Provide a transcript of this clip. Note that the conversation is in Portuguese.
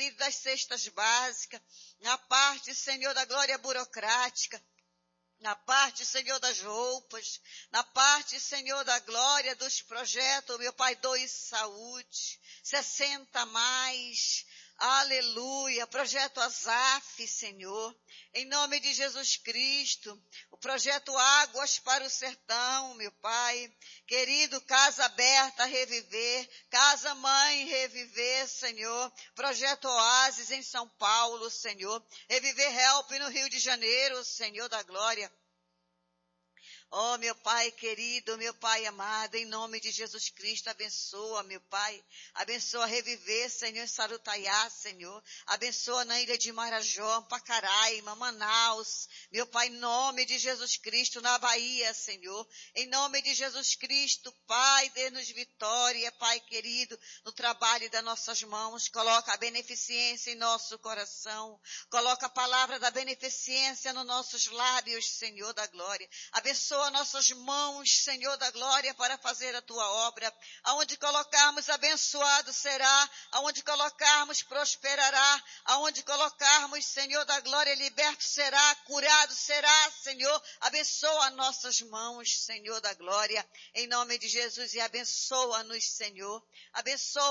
querido, das cestas básicas, na parte, Senhor, da glória burocrática, na parte, Senhor, das roupas, na parte, Senhor, da glória dos projetos, meu Pai, doe saúde, 60 mais, aleluia, projeto Azaf, Senhor, em nome de Jesus Cristo, o projeto Águas para o Sertão, meu Pai, querido, Casa Aberta Reviver, Casa Mãe Reviver, Senhor, projeto Oásis em São Paulo, Senhor, Reviver Help no Rio de Janeiro, Senhor da glória. Oh, meu Pai querido, meu Pai amado, em nome de Jesus Cristo, abençoa, meu Pai. Abençoa Reviver, Senhor, em Sarutaiá, Senhor. Abençoa na ilha de Marajó, Pacaraima, Manaus. Meu Pai, em nome de Jesus Cristo, na Bahia, Senhor. Em nome de Jesus Cristo, Pai, dê-nos vitória, Pai querido, no trabalho das nossas mãos. Coloca a beneficência em nosso coração. Coloca a palavra da beneficência nos nossos lábios, Senhor da glória. Abençoa nossas mãos, Senhor da glória, para fazer a tua obra. Aonde colocarmos, abençoado será. Aonde colocarmos, prosperará. Aonde colocarmos, Senhor da glória, liberto será, curado será, Senhor. Abençoa nossas mãos, Senhor da glória, em nome de Jesus, e abençoa-nos, Senhor. Abençoa